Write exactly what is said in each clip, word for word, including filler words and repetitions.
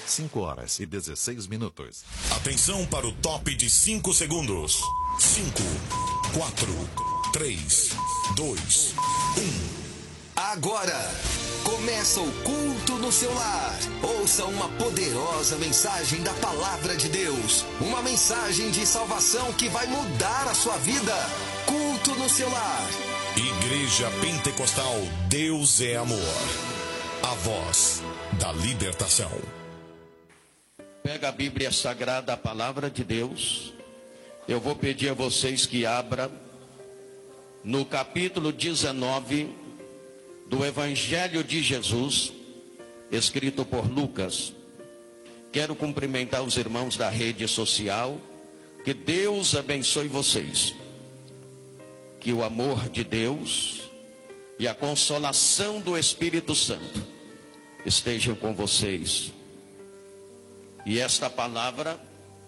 cinco horas e dezesseis minutos. Atenção para o top de cinco segundos. cinco, quatro, três, dois, um. Agora, começa o culto no seu lar. Ouça uma poderosa mensagem da Palavra de Deus. Uma mensagem de salvação que vai mudar a sua vida. Culto no seu lar. Igreja Pentecostal Deus é Amor. A voz da libertação. Pega a Bíblia Sagrada, a Palavra de Deus. Eu vou pedir a vocês que abram no capítulo dezenove do Evangelho de Jesus, escrito por Lucas. Quero cumprimentar os irmãos da rede social. Que Deus abençoe vocês. Que o amor de Deus e a consolação do Espírito Santo estejam com vocês. E esta palavra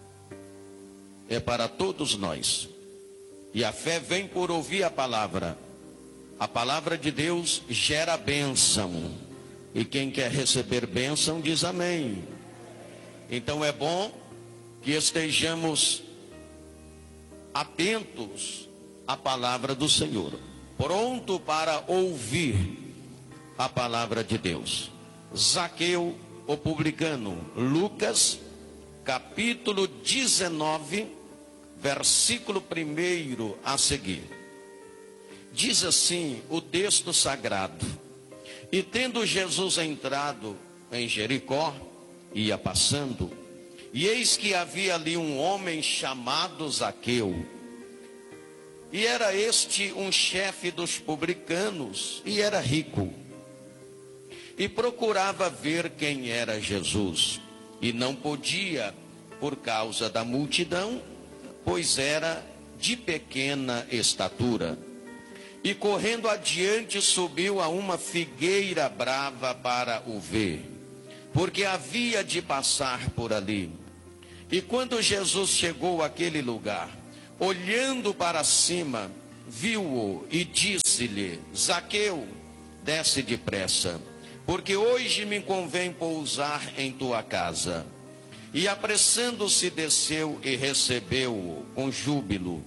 é para todos nós. E a fé vem por ouvir a palavra. A palavra de Deus gera bênção. E quem quer receber bênção diz amém. Então é bom que estejamos atentos à palavra do Senhor, pronto para ouvir a palavra de Deus. Zaqueu, o publicano. Lucas, capítulo dezenove, versículo primeiro a seguir. Diz assim o texto sagrado: E tendo Jesus entrado em Jericó, ia passando, e eis que havia ali um homem chamado Zaqueu. E era este um chefe dos publicanos, e era rico. E procurava ver quem era Jesus, e não podia, por causa da multidão, pois era de pequena estatura. E correndo adiante subiu a uma figueira brava para o ver, porque havia de passar por ali. E quando Jesus chegou àquele lugar, olhando para cima, viu-o e disse-lhe: Zaqueu, desce depressa, porque hoje me convém pousar em tua casa. E apressando-se desceu e recebeu-o com júbilo.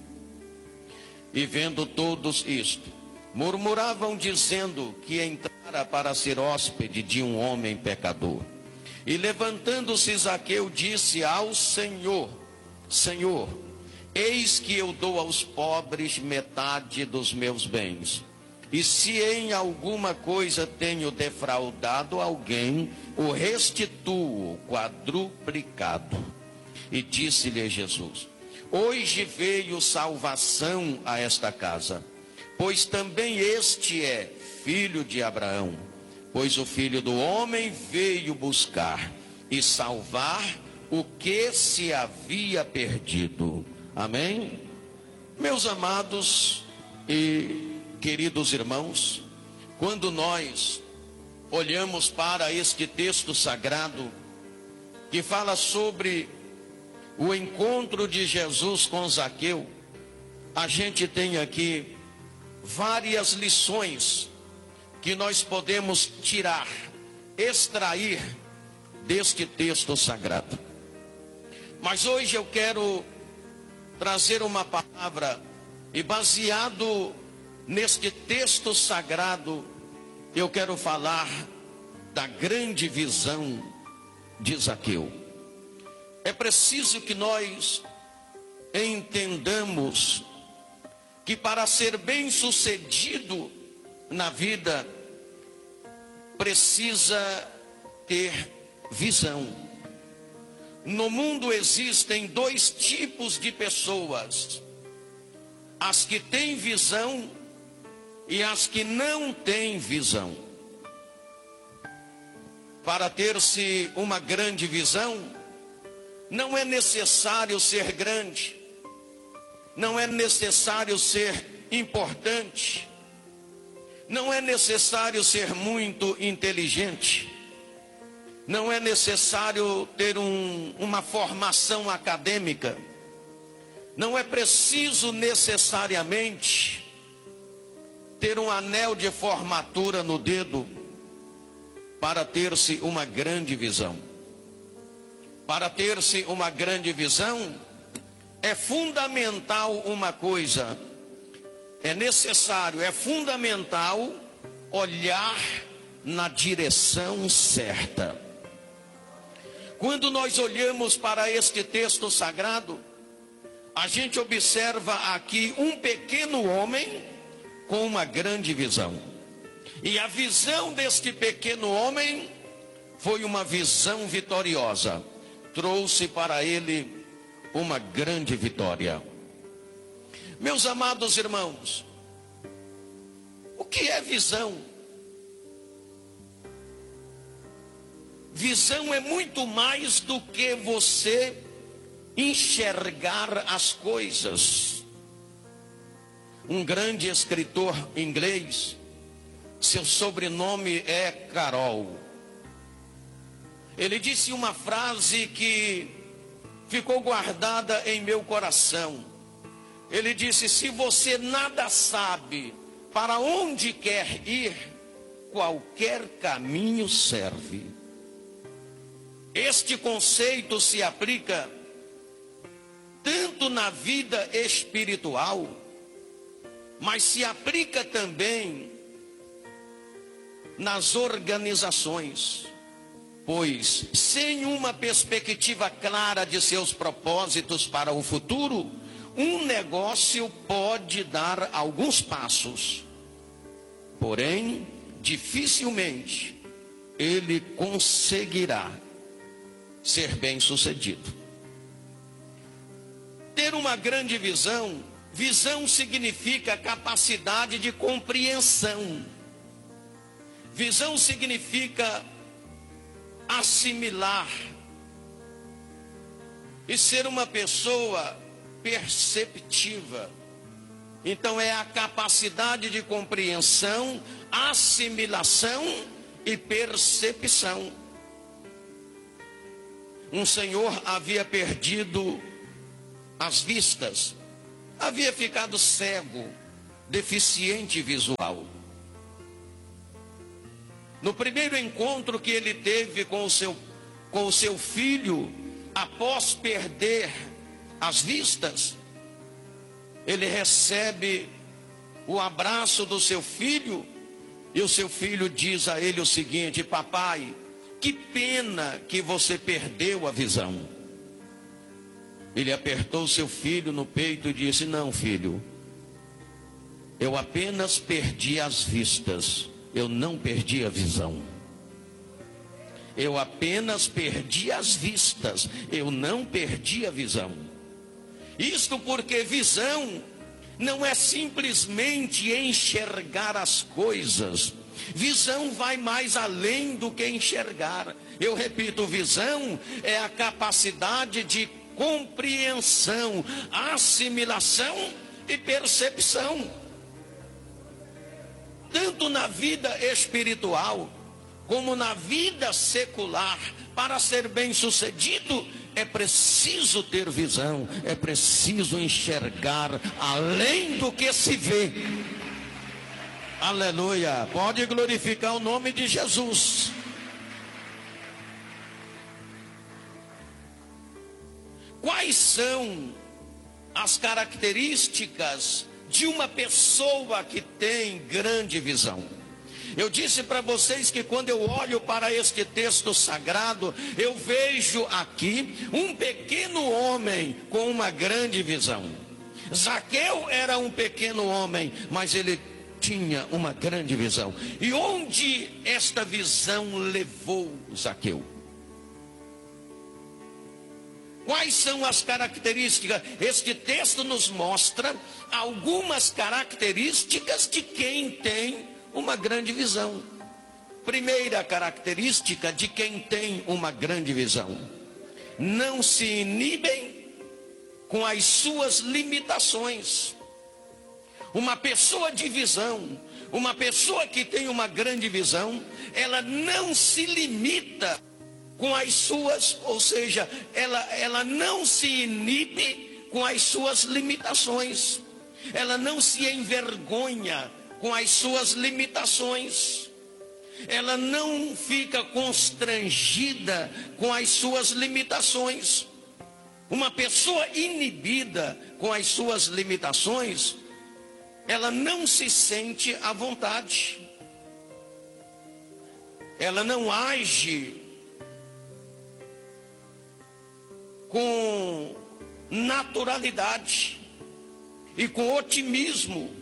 E vendo todos isto, murmuravam dizendo que entrara para ser hóspede de um homem pecador. E levantando-se Zaqueu disse ao Senhor: Senhor, eis que eu dou aos pobres metade dos meus bens. E se em alguma coisa tenho defraudado alguém, o restituo quadruplicado. E disse-lhe Jesus: Hoje veio salvação a esta casa, pois também este é filho de Abraão. Pois o Filho do Homem veio buscar e salvar o que se havia perdido. Amém? Meus amados e queridos irmãos, quando nós olhamos para este texto sagrado que fala sobre o encontro de Jesus com Zaqueu, a gente tem aqui várias lições que nós podemos tirar, extrair deste texto sagrado. Mas hoje eu quero trazer uma palavra, e baseado neste texto sagrado, eu quero falar da grande visão de Zaqueu. É preciso que nós entendamos que para ser bem-sucedido na vida, precisa ter visão. No mundo existem dois tipos de pessoas: as que têm visão e as que não têm visão. Para ter-se uma grande visão, não é necessário ser grande, não é necessário ser importante, não é necessário ser muito inteligente, não é necessário ter um, uma formação acadêmica, não é preciso necessariamente ter um anel de formatura no dedo para ter-se uma grande visão. para ter-se uma grande visão, é fundamental uma coisa, é necessário, é fundamental olhar na direção certa. Quando nós olhamos para este texto sagrado, a gente observa aqui um pequeno homem com uma grande visão. E a visão deste pequeno homem foi uma visão vitoriosa. Trouxe para ele uma grande vitória. Meus amados irmãos, o que é visão? Visão é muito mais do que você enxergar as coisas. Um grande escritor inglês, seu sobrenome é Carroll. Ele disse uma frase que ficou guardada em meu coração. Ele disse: se você nada sabe para onde quer ir, qualquer caminho serve. Este conceito se aplica tanto na vida espiritual, mas se aplica também nas organizações. Pois, sem uma perspectiva clara de seus propósitos para o futuro, um negócio pode dar alguns passos, porém, dificilmente ele conseguirá ser bem-sucedido. Ter uma grande visão, visão significa capacidade de compreensão. Visão significa assimilar e ser uma pessoa perceptiva. Então é a capacidade de compreensão, assimilação e percepção. Um senhor havia perdido as vistas, havia ficado cego, deficiente visual. No primeiro encontro que ele teve com o seu, com o seu filho, após perder as vistas, ele recebe o abraço do seu filho, e o seu filho diz a ele o seguinte: papai, que pena que você perdeu a visão. Ele apertou seu filho no peito e disse: não, filho, eu apenas perdi as vistas, eu não perdi a visão. Eu apenas perdi as vistas, eu não perdi a visão. Isto porque visão não é simplesmente enxergar as coisas. Visão vai mais além do que enxergar. Eu repito, visão é a capacidade de compreensão, assimilação e percepção. Tanto na vida espiritual como na vida secular, para ser bem-sucedido, é preciso ter visão, é preciso enxergar além do que se vê. Aleluia! Pode glorificar o nome de Jesus. Quais são as características de uma pessoa que tem grande visão? Eu disse para vocês que quando eu olho para este texto sagrado, eu vejo aqui um pequeno homem com uma grande visão. Zaqueu era um pequeno homem, mas ele tinha uma grande visão. E onde esta visão levou Zaqueu? Quais são as características? Este texto nos mostra algumas características de quem tem uma grande visão. Primeira característica de quem tem uma grande visão: não se inibem com as suas limitações. Uma pessoa de visão, uma pessoa que tem uma grande visão, ela não se limita com as suas, ou seja, ela, ela não se inibe com as suas limitações. Ela não se envergonha com as suas limitações. ela não fica constrangida com as suas limitações. Uma pessoa inibida com as suas limitações, ela não se sente à vontade. Ela não age com naturalidade e com otimismo.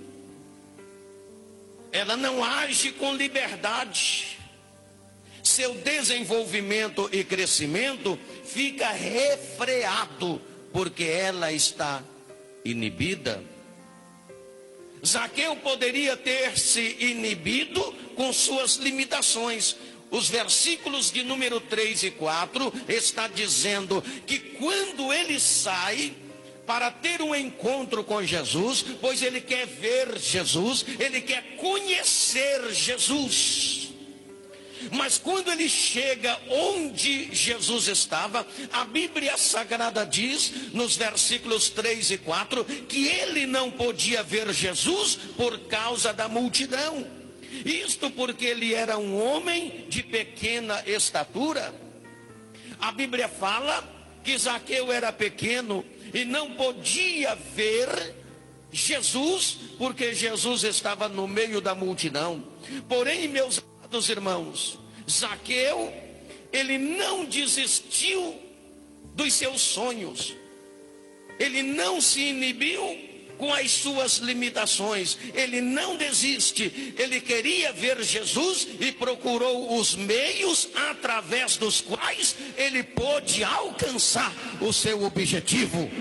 Ela não age com liberdade. Seu desenvolvimento e crescimento fica refreado, porque ela está inibida. Zaqueu poderia ter se inibido com suas limitações. Os versículos de número três e quatro está dizendo que quando ele sai para ter um encontro com Jesus, pois ele quer ver Jesus, ele quer conhecer Jesus. Mas quando ele chega onde Jesus estava, a Bíblia Sagrada diz, nos versículos três e quatro, que ele não podia ver Jesus por causa da multidão. Isto porque ele era um homem de pequena estatura. A Bíblia fala que Zaqueu era pequeno e não podia ver Jesus, porque Jesus estava no meio da multidão. Porém, meus amados irmãos, Zaqueu, ele não desistiu dos seus sonhos. Ele não se inibiu com as suas limitações. Ele não desiste. Ele queria ver Jesus e procurou os meios através dos quais ele pôde alcançar o seu objetivo.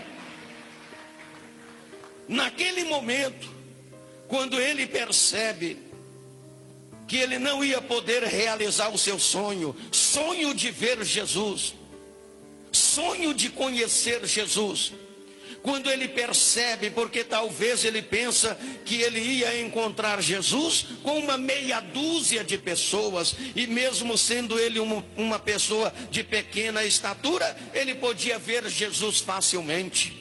Naquele momento, quando ele percebe que ele não ia poder realizar o seu sonho, sonho de ver Jesus, sonho de conhecer Jesus, quando ele percebe, porque talvez ele pensa que ele ia encontrar Jesus com uma meia dúzia de pessoas, e mesmo sendo ele uma, uma pessoa de pequena estatura, ele podia ver Jesus facilmente.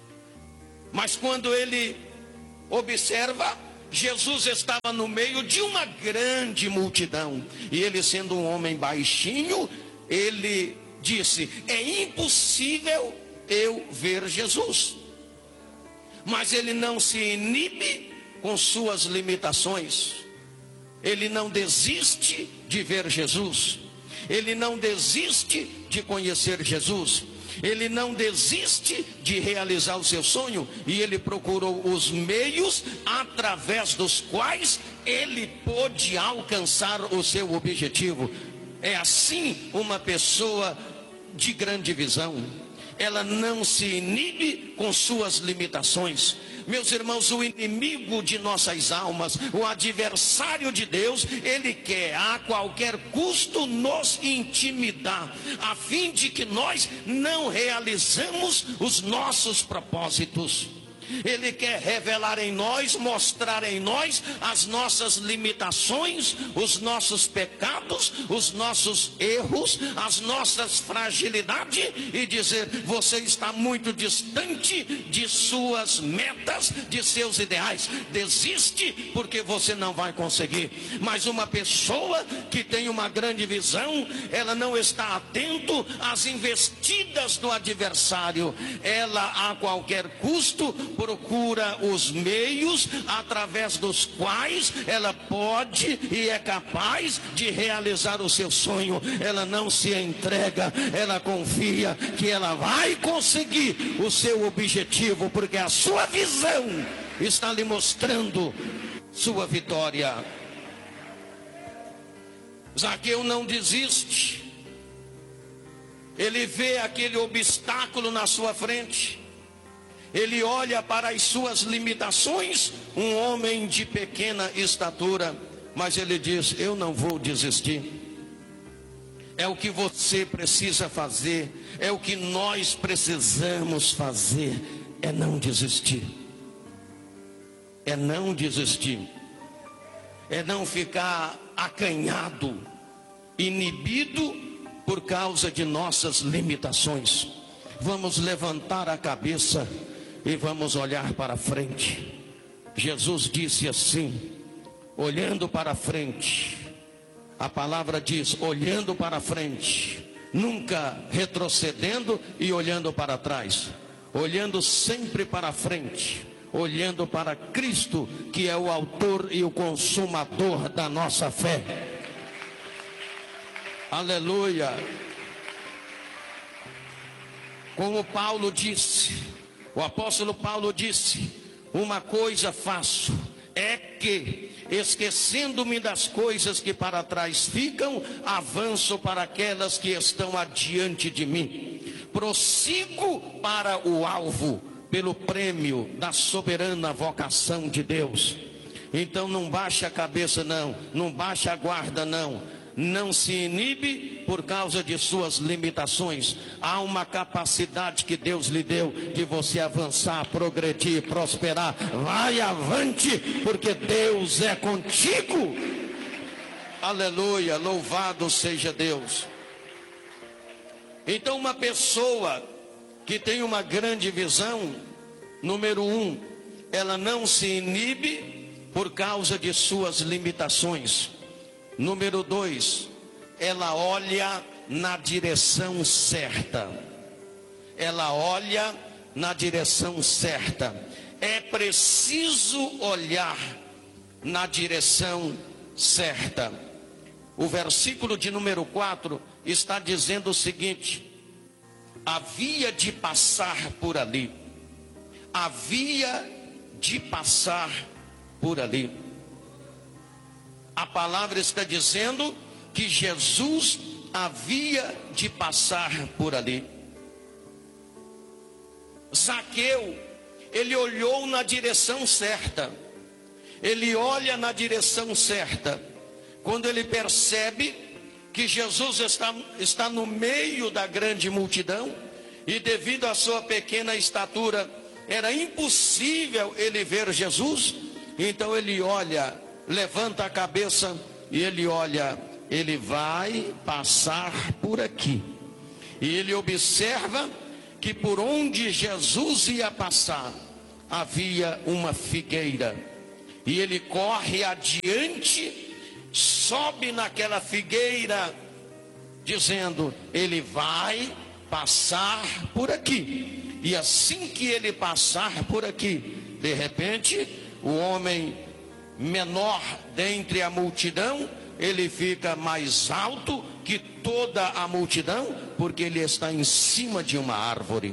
Mas quando ele observa, Jesus estava no meio de uma grande multidão, e ele sendo um homem baixinho, ele disse: é impossível eu ver Jesus. Mas ele não se inibe com suas limitações. Ele não desiste de ver Jesus. Ele não desiste de conhecer Jesus. Ele não desiste de realizar o seu sonho. E ele procurou os meios através dos quais ele pôde alcançar o seu objetivo. É assim uma pessoa de grande visão. Ela não se inibe com suas limitações. Meus irmãos, o inimigo de nossas almas, o adversário de Deus, ele quer a qualquer custo nos intimidar, a fim de que nós não realizamos os nossos propósitos. Ele quer revelar em nós, mostrar em nós as nossas limitações, os nossos pecados, os nossos erros, as nossas fragilidades, e dizer: você está muito distante de suas metas, de seus ideais. Desiste, porque você não vai conseguir. Mas uma pessoa que tem uma grande visão, ela não está atento às investidas do adversário. Ela, a qualquer custo, procura os meios através dos quais ela pode e é capaz de realizar o seu sonho. Ela não se entrega, ela confia que ela vai conseguir o seu objetivo, porque a sua visão está lhe mostrando sua vitória. Zaqueu não desiste. Ele vê aquele obstáculo na sua frente. Ele olha para as suas limitações, um homem de pequena estatura, mas ele diz: eu não vou desistir. É o que você precisa fazer, é o que nós precisamos fazer, é não desistir. É não desistir. É não ficar acanhado, inibido por causa de nossas limitações. Vamos levantar a cabeça e vamos olhar para frente. Jesus disse assim, olhando para frente: A palavra diz, olhando para frente, nunca retrocedendo e olhando para trás, olhando sempre para frente, olhando para Cristo, que é o autor e o consumador da nossa fé. Aleluia. Como Paulo disse, o apóstolo Paulo disse, uma coisa faço, é que, esquecendo-me das coisas que para trás ficam, avanço para aquelas que estão adiante de mim. Prossigo para o alvo, pelo prêmio da soberana vocação de Deus. Então não baixe a cabeça não, não baixe a guarda não. Não se inibe por causa de suas limitações. Há uma capacidade que Deus lhe deu de você avançar, progredir, prosperar. Vai avante, porque Deus é contigo. Aleluia, louvado seja Deus. Então uma pessoa que tem uma grande visão, número um, ela não se inibe por causa de suas limitações. Número dois, ela olha na direção certa. Ela olha na direção certa. É preciso olhar na direção certa. O versículo de número quatro está dizendo o seguinte: havia de passar por ali. Havia de passar por ali. A palavra está dizendo que Jesus havia de passar por ali. Zaqueu, ele olhou na direção certa. Ele olha na direção certa. Quando ele percebe que Jesus está, está no meio da grande multidão, e devido à sua pequena estatura, era impossível ele ver Jesus, então ele olha, levanta a cabeça e ele olha, ele vai passar por aqui. E ele observa que por onde Jesus ia passar, havia uma figueira. E ele corre adiante, sobe naquela figueira, dizendo, ele vai passar por aqui. E assim que ele passar por aqui, de repente, o homem menor dentre a multidão, ele fica mais alto que toda a multidão, porque ele está em cima de uma árvore.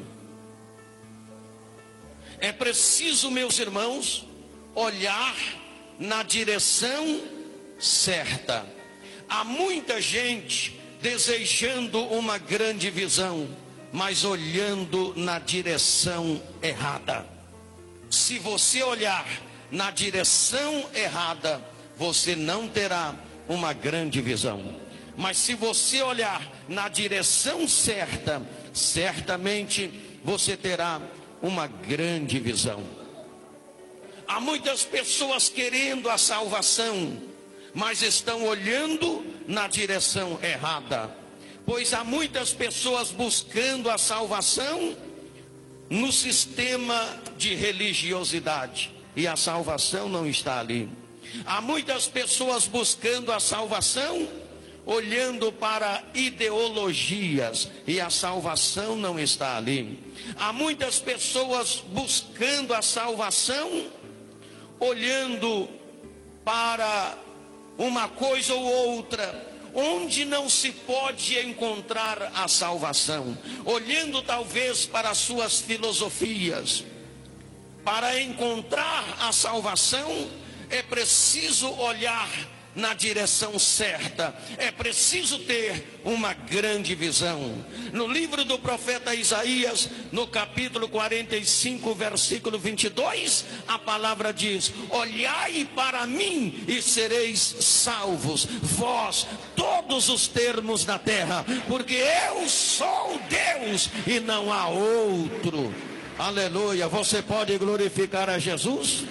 É preciso, meus irmãos, olhar na direção certa. Há muita gente desejando uma grande visão, mas olhando na direção errada. Se você olhar na direção errada, você não terá uma grande visão. Mas se você olhar na direção certa, certamente você terá uma grande visão. Há muitas pessoas querendo a salvação, mas estão olhando na direção errada. Pois há muitas pessoas buscando a salvação no sistema de religiosidade. E a salvação não está ali. Há muitas pessoas buscando a salvação, olhando para ideologias, e a salvação não está ali. Há muitas pessoas buscando a salvação, olhando para uma coisa ou outra, onde não se pode encontrar a salvação, olhando talvez para as suas filosofias. Para encontrar a salvação, é preciso olhar na direção certa, é preciso ter uma grande visão. No livro do profeta Isaías, no capítulo quarenta e cinco, versículo vinte e dois, a palavra diz: olhai para mim e sereis salvos, vós, todos os termos da terra, porque eu sou Deus e não há outro. Aleluia. Você pode glorificar a Jesus?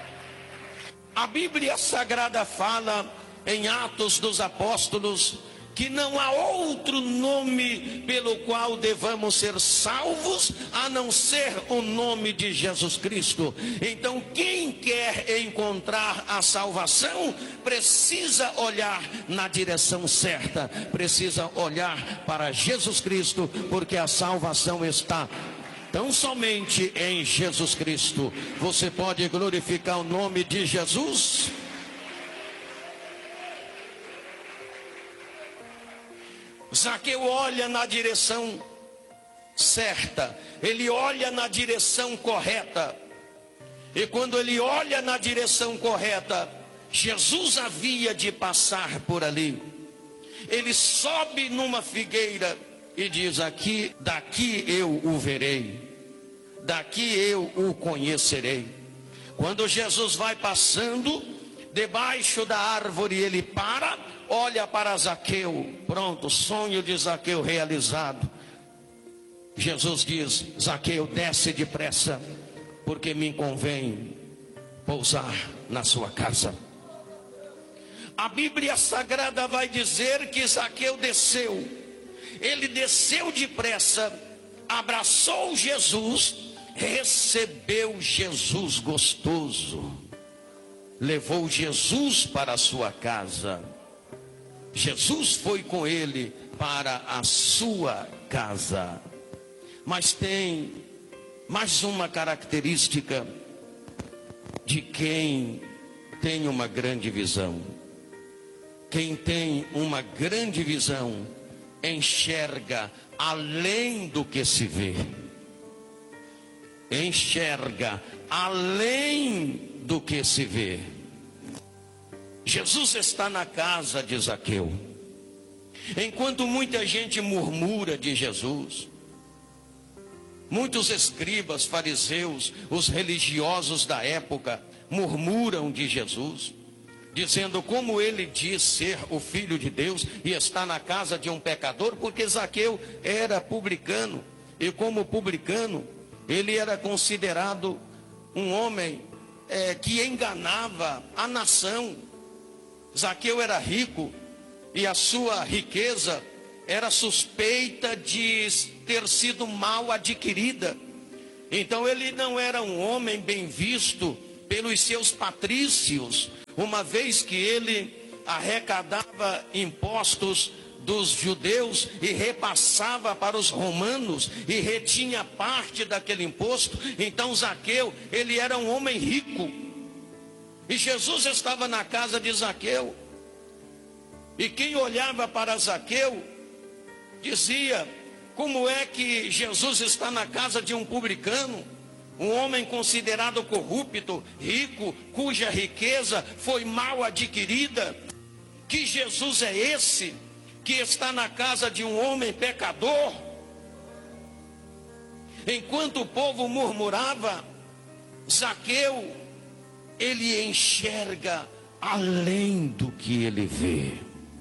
A Bíblia Sagrada fala em Atos dos Apóstolos que não há outro nome pelo qual devamos ser salvos, a não ser o nome de Jesus Cristo. Então, quem quer encontrar a salvação, precisa olhar na direção certa, precisa olhar para Jesus Cristo, porque a salvação está tão somente em Jesus Cristo. Você pode glorificar o nome de Jesus? Zaqueu olha na direção certa, ele olha na direção correta, e quando ele olha na direção correta, Jesus havia de passar por ali. Ele sobe numa figueira e diz: aqui, daqui eu o verei, daqui eu o conhecerei. Quando Jesus vai passando debaixo da árvore, ele para, olha para Zaqueu. Pronto, sonho de Zaqueu realizado. Jesus diz: Zaqueu, desce depressa, porque me convém pousar na sua casa. A Bíblia Sagrada vai dizer que Zaqueu desceu. Ele desceu depressa, abraçou Jesus, recebeu Jesus gostoso, levou Jesus para a sua casa. Jesus foi com ele para a sua casa. Mas tem mais uma característica de quem tem uma grande visão. Quem tem uma grande visão enxerga além do que se vê. Enxerga além do que se vê. Jesus está na casa de Zaqueu. Enquanto muita gente murmura de Jesus, muitos escribas, fariseus, os religiosos da época murmuram de Jesus, dizendo como ele diz ser o Filho de Deus e está na casa de um pecador, porque Zaqueu era publicano, e como publicano, ele era considerado um homem é, que enganava a nação. Zaqueu era rico, e a sua riqueza era suspeita de ter sido mal adquirida. Então ele não era um homem bem visto pelos seus patrícios, uma vez que ele arrecadava impostos dos judeus e repassava para os romanos e retinha parte daquele imposto. Então Zaqueu, ele era um homem rico, e Jesus estava na casa de Zaqueu, e quem olhava para Zaqueu dizia: como é que Jesus está na casa de um publicano, um homem considerado corrupto, rico, cuja riqueza foi mal adquirida? Que Jesus é esse que está na casa de um homem pecador? Enquanto o povo murmurava, Zaqueu, ele enxerga além do que ele vê.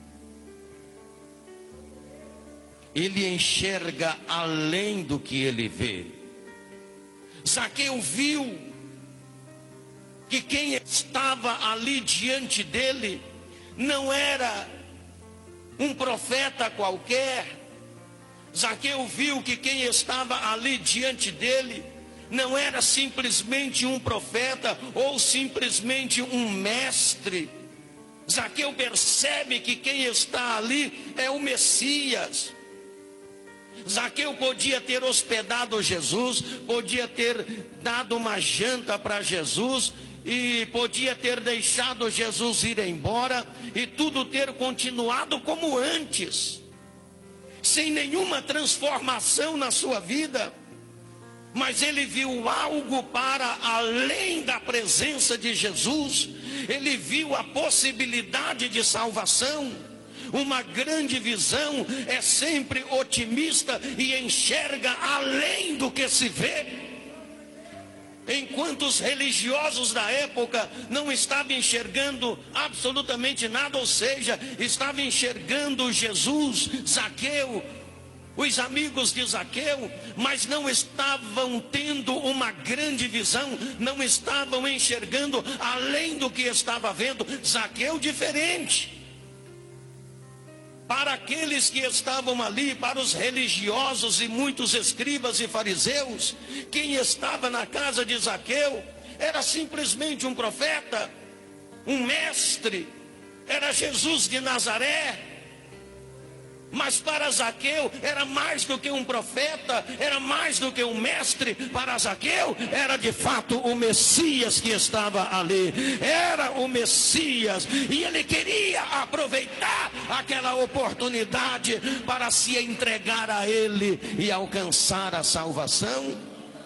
Ele enxerga além do que ele vê. Zaqueu viu que quem estava ali diante dele não era um profeta qualquer. Zaqueu viu que quem estava ali diante dele não era simplesmente um profeta ou simplesmente um mestre. Zaqueu percebe que quem está ali é o Messias. Zaqueu podia ter hospedado Jesus, podia ter dado uma janta para Jesus, e podia ter deixado Jesus ir embora, e tudo ter continuado como antes, sem nenhuma transformação na sua vida. Mas ele viu algo para além da presença de Jesus. Ele viu a possibilidade de salvação. Uma grande visão é sempre otimista e enxerga além do que se vê. Enquanto os religiosos da época não estavam enxergando absolutamente nada, ou seja, estavam enxergando Jesus, Zaqueu, os amigos de Zaqueu, mas não estavam tendo uma grande visão, não estavam enxergando além do que estava vendo. Zaqueu diferente. para aqueles que estavam ali, para os religiosos e muitos escribas e fariseus, quem estava na casa de Zaqueu era simplesmente um profeta, um mestre, era Jesus de Nazaré. Mas para Zaqueu era mais do que um profeta, era mais do que um mestre. Para Zaqueu era de fato o Messias que estava ali, era o Messias, e ele queria aproveitar aquela oportunidade para se entregar a ele e alcançar a salvação.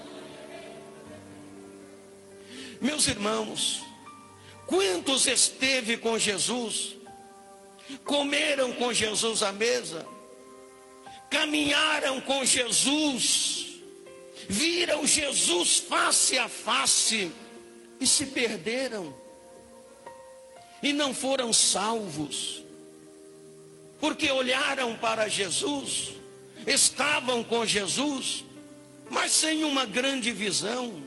Meus irmãos, quantos esteve com Jesus, comeram com Jesus à mesa, caminharam com Jesus, viram Jesus face a face e se perderam e não foram salvos, porque olharam para Jesus, estavam com Jesus, mas sem uma grande visão,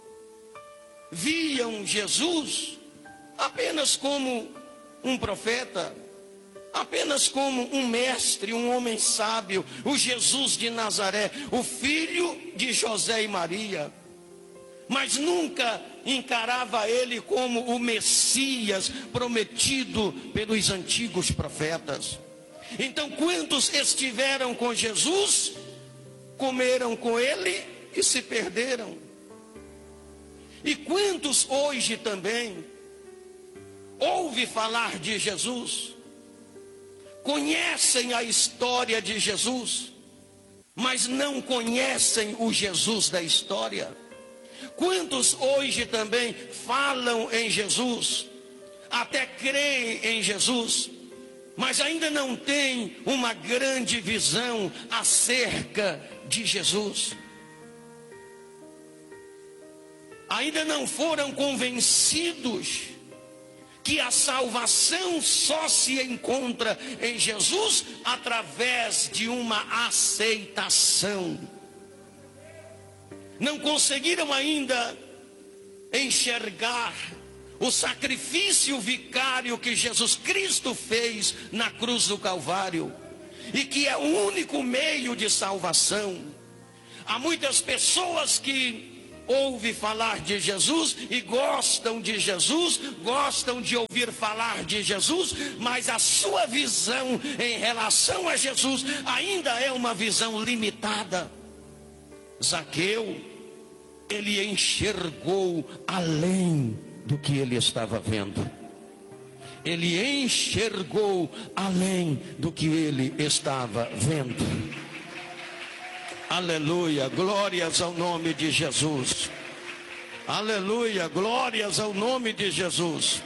viam Jesus apenas como um profeta, apenas como um mestre, um homem sábio, o Jesus de Nazaré, o filho de José e Maria, mas nunca encarava ele como o Messias prometido pelos antigos profetas. Então, quantos estiveram com Jesus, comeram com ele e se perderam? E quantos hoje também ouvem falar de Jesus, conhecem a história de Jesus, mas não conhecem o Jesus da história? Quantos hoje também falam em Jesus, até creem em Jesus, mas ainda não têm uma grande visão acerca de Jesus? Ainda não foram convencidos que a salvação só se encontra em Jesus através de uma aceitação. Não conseguiram ainda enxergar o sacrifício vicário que Jesus Cristo fez na cruz do Calvário, e que é o único meio de salvação. Há muitas pessoas que ouvem falar de Jesus e gostam de Jesus, gostam de ouvir falar de Jesus, mas a sua visão em relação a Jesus ainda é uma visão limitada. Zaqueu, ele enxergou além do que ele estava vendo. Ele enxergou além do que ele estava vendo. Aleluia, glórias ao nome de Jesus. Aleluia, glórias ao nome de Jesus.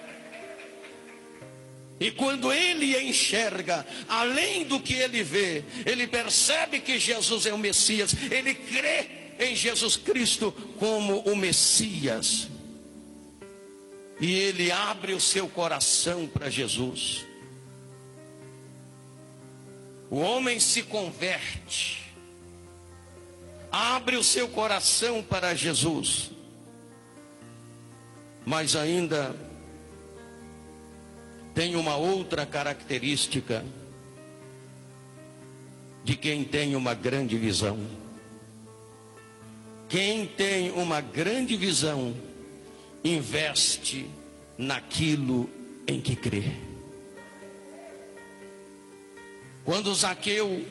E quando ele enxerga além do que ele vê, ele percebe que Jesus é o Messias, ele crê em Jesus Cristo como o Messias, e ele abre o seu coração para Jesus. O homem se converte, abre o seu coração para Jesus, mas ainda tem uma outra característica de quem tem uma grande visão. Quem tem uma grande visão investe naquilo em que crê. Quando Zaqueu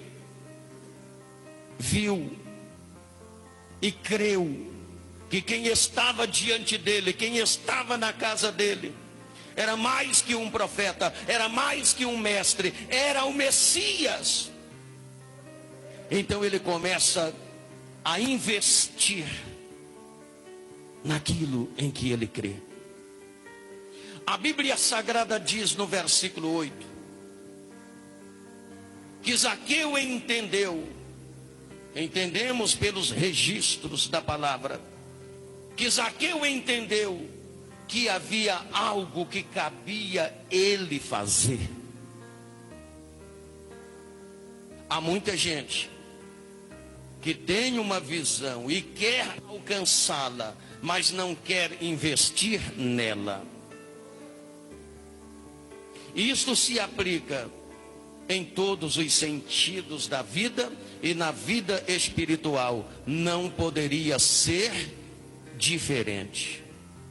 viu e creu que quem estava diante dele, quem estava na casa dele, era mais que um profeta, era mais que um mestre, era o Messias, então ele começa a investir naquilo em que ele crê. A Bíblia Sagrada diz no versículo oito que Zaqueu entendeu, entendemos pelos registros da palavra, que Zaqueu entendeu que havia algo que cabia ele fazer. Há muita gente que tem uma visão e quer alcançá-la, mas não quer investir nela. Isto se aplica em todos os sentidos da vida e na vida espiritual. Não poderia ser diferente.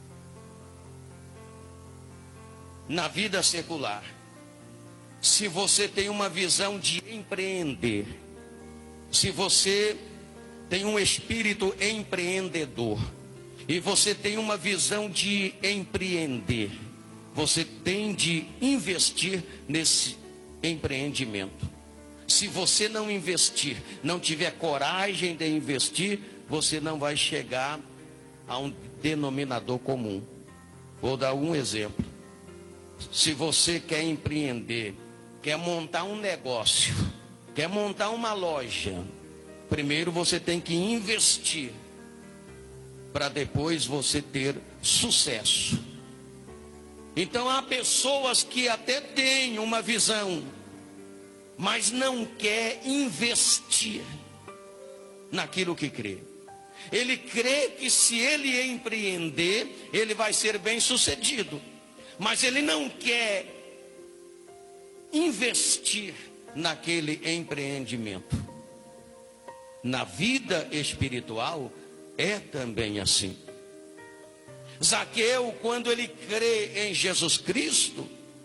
Na vida secular, se você tem uma visão de empreender, se você tem um espírito empreendedor, e você tem uma visão de empreender, você tem de investir nesse empreendimento. Se você não investir, não tiver coragem de investir, você não vai chegar a um denominador comum. Vou dar um exemplo. Se você quer empreender, quer montar um negócio, quer montar uma loja, primeiro você tem que investir, para depois você ter sucesso. Então há pessoas que até têm uma visão, mas não quer investir naquilo que crê. Ele crê que se ele empreender, ele vai ser bem sucedido, mas ele não quer investir naquele empreendimento. Na vida espiritual é também assim. Zaqueu, quando ele crê em Jesus Cristo,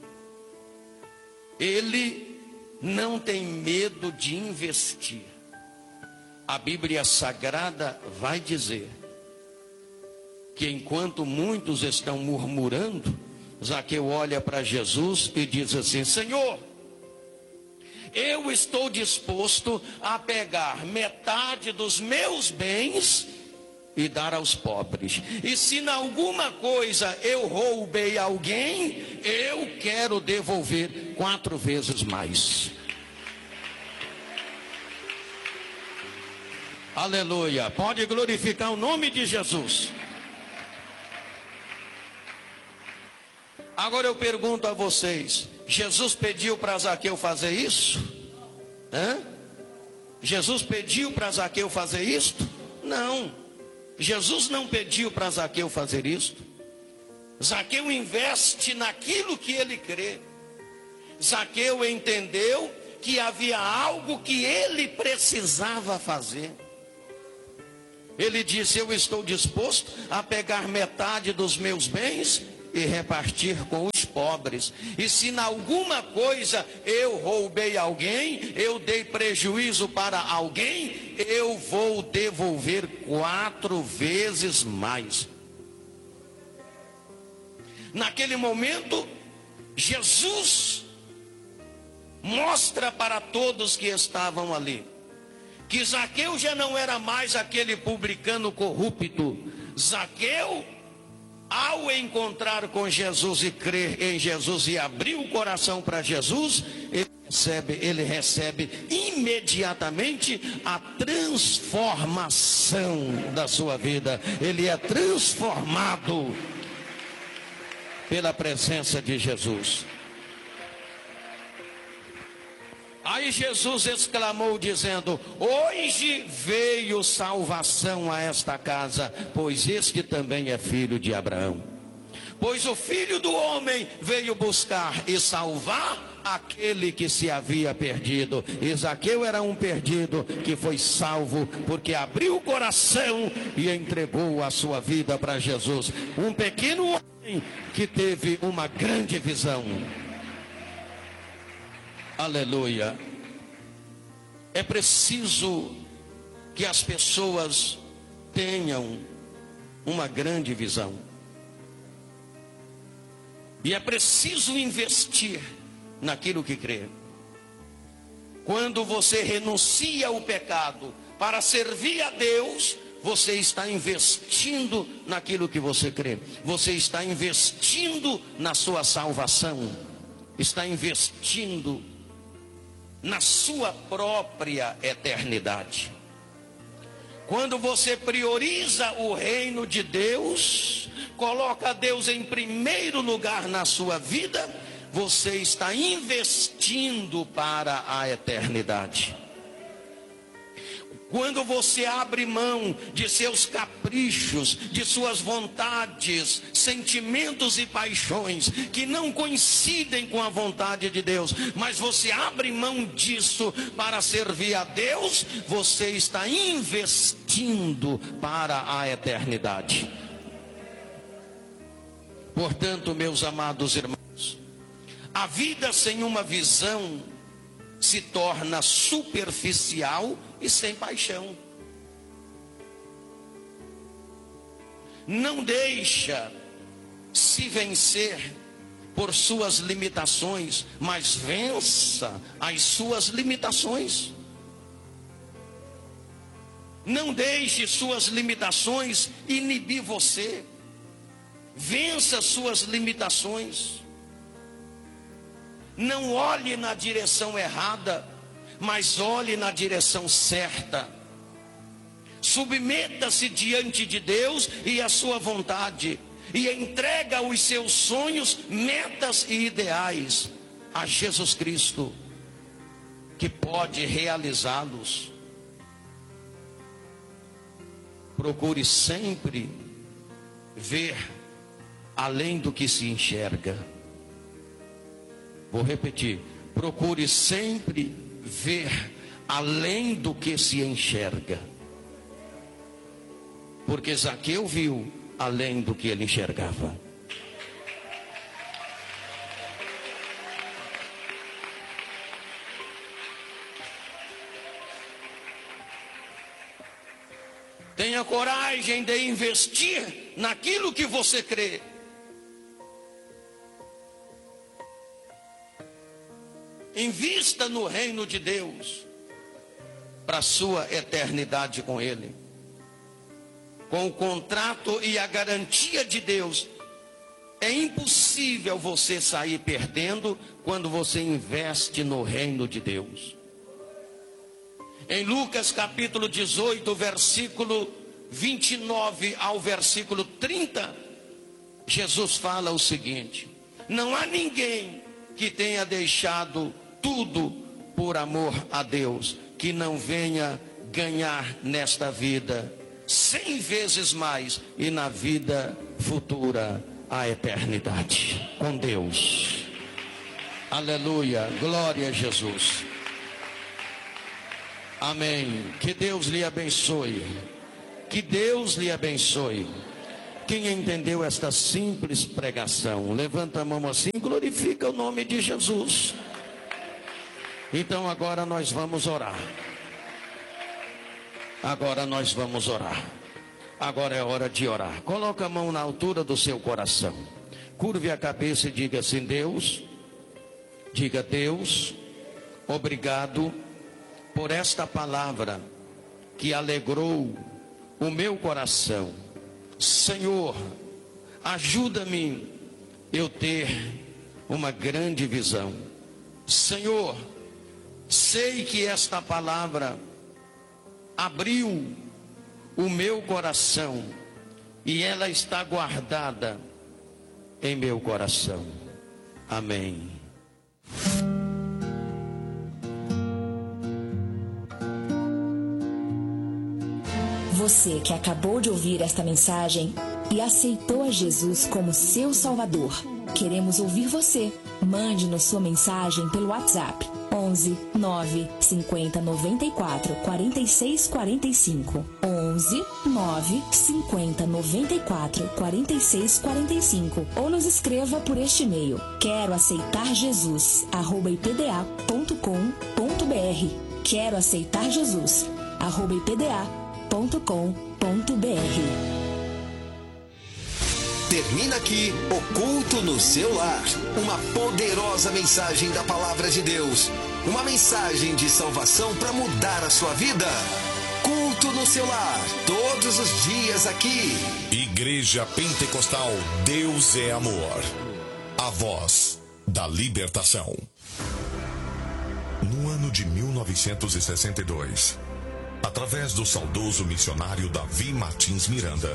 ele não tem medo de investir. A Bíblia Sagrada vai dizer que enquanto muitos estão murmurando, Zaqueu olha para Jesus e diz assim: Senhor, eu estou disposto a pegar metade dos meus bens e dar aos pobres. E se em alguma coisa eu roubei alguém, eu quero devolver quatro vezes mais. Aleluia. Pode glorificar o nome de Jesus. Agora eu pergunto a vocês: Jesus pediu para Zaqueu fazer isso? Hã? Jesus pediu para Zaqueu fazer isto? Não. Jesus não pediu para Zaqueu fazer isto. Zaqueu investe naquilo que ele crê. Zaqueu entendeu que havia algo que ele precisava fazer. Ele disse: eu estou disposto a pegar metade dos meus bens e repartir com os pobres. E se em alguma coisa eu roubei alguém, eu dei prejuízo para alguém, eu vou devolver quatro vezes mais. Naquele momento, Jesus mostra para todos que estavam ali que Zaqueu já não era mais aquele publicano corrupto. Zaqueu, ao encontrar com Jesus e crer em Jesus e abrir o coração para Jesus, ele recebe, ele recebe imediatamente a transformação da sua vida. Ele é transformado pela presença de Jesus. Aí Jesus exclamou dizendo: hoje veio salvação a esta casa, pois este também é filho de Abraão. Pois o Filho do Homem veio buscar e salvar aquele que se havia perdido. E Zaqueu era um perdido que foi salvo porque abriu o coração e entregou a sua vida para Jesus. Um pequeno homem que teve uma grande visão. Aleluia. É preciso que as pessoas tenham uma grande visão. E é preciso investir naquilo que crê. Quando você renuncia ao pecado para servir a Deus, você está investindo naquilo que você crê. Você está investindo na sua salvação. Está investindo na sua própria eternidade. Quando você prioriza o reino de Deus, coloca Deus em primeiro lugar na sua vida, você está investindo para a eternidade. Quando você abre mão de seus caprichos, de suas vontades, sentimentos e paixões que não coincidem com a vontade de Deus, mas você abre mão disso para servir a Deus, você está investindo para a eternidade. Portanto, meus amados irmãos, a vida sem uma visão se torna superficial e sem paixão. Não deixa se vencer por suas limitações, mas vença as suas limitações. Não deixe suas limitações inibir você. Vença suas limitações. Não olhe na direção errada, mas olhe na direção certa. Submeta-se diante de Deus e a sua vontade, e entrega os seus sonhos, metas e ideais a Jesus Cristo, que pode realizá-los. Procure sempre ver além do que se enxerga. Vou repetir, procure sempre ver além do que se enxerga. Porque Zaqueu viu além do que ele enxergava. Tenha coragem de investir naquilo que você crê. Invista no reino de Deus para a sua eternidade com Ele. Com o contrato e a garantia de Deus, é impossível você sair perdendo quando você investe no reino de Deus. Em Lucas capítulo dezoito, versículo vinte e nove ao versículo trinta, Jesus fala o seguinte: não há ninguém que tenha deixado tudo por amor a Deus, que não venha ganhar nesta vida cem vezes mais e na vida futura a eternidade com Deus. Aleluia, glória a Jesus. Amém. Que Deus lhe abençoe. Que Deus lhe abençoe. Quem entendeu esta simples pregação, levanta a mão assim, glorifica o nome de Jesus. Então agora nós vamos orar. Agora nós vamos orar. Agora é hora de orar. Coloca a mão na altura do seu coração. Curve a cabeça e diga assim: Deus, diga Deus, obrigado por esta palavra que alegrou o meu coração. Senhor, ajuda-me eu ter uma grande visão. Senhor, sei que esta palavra abriu o meu coração e ela está guardada em meu coração. Amém. Você que acabou de ouvir esta mensagem e aceitou a Jesus como seu Salvador, queremos ouvir você. Mande-nos sua mensagem pelo WhatsApp onze, nove, cinquenta, noventa e quatro, quarenta e seis, quarenta e cinco. onze, nove, cinquenta, noventa e quatro, quarenta e seis, quarenta e cinco. Ou nos escreva por este e-mail: quero aceitar Jesus, arroba ipda ponto com ponto br. Quero aceitar Jesus, arroba ipda ponto com ponto br. Termina aqui o Culto no Seu Lar. Uma poderosa mensagem da Palavra de Deus. Uma mensagem de salvação para mudar a sua vida. Culto no Seu Lar, todos os dias aqui. Igreja Pentecostal Deus é Amor. A voz da libertação. No ano de mil novecentos e sessenta e dois, através do saudoso missionário Davi Martins Miranda,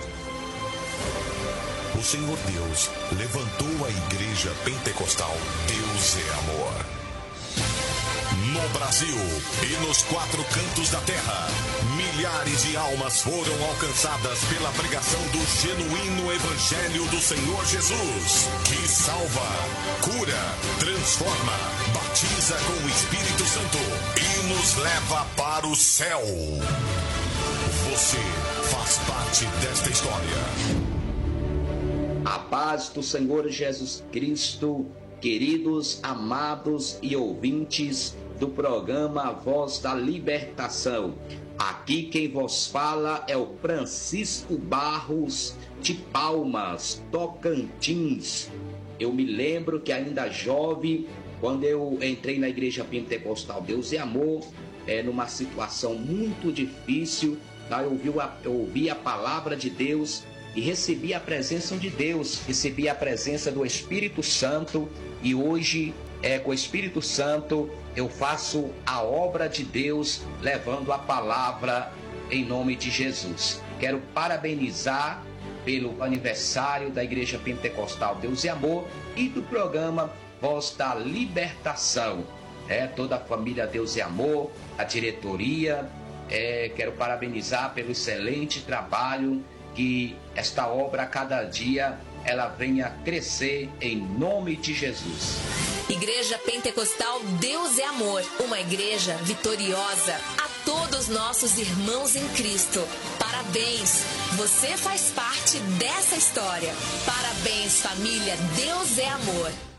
o Senhor Deus levantou a Igreja Pentecostal Deus é Amor. No Brasil e nos quatro cantos da terra, milhares de almas foram alcançadas pela pregação do genuíno Evangelho do Senhor Jesus, que salva, cura, transforma, batiza com o Espírito Santo e nos leva para o céu. Você faz parte desta história. A paz do Senhor Jesus Cristo, queridos, amados e ouvintes do programa Voz da Libertação. Aqui quem vos fala é o Francisco Barros de Palmas, Tocantins. Eu me lembro que ainda jovem, quando eu entrei na Igreja Pentecostal Deus e Amor, é, numa situação muito difícil, tá? eu, ouvi a, eu ouvi a palavra de Deus e recebi a presença de Deus, recebi a presença do Espírito Santo e hoje, é, com o Espírito Santo, eu faço a obra de Deus, levando a palavra em nome de Jesus. Quero parabenizar pelo aniversário da Igreja Pentecostal Deus e Amor e do programa Voz da Libertação. É, toda a família Deus e Amor, a diretoria, é, quero parabenizar pelo excelente trabalho, que esta obra a cada dia ela venha crescer em nome de Jesus. Igreja Pentecostal Deus é Amor, uma igreja vitoriosa. A todos nossos irmãos em Cristo, parabéns, você faz parte dessa história. Parabéns, família Deus é Amor.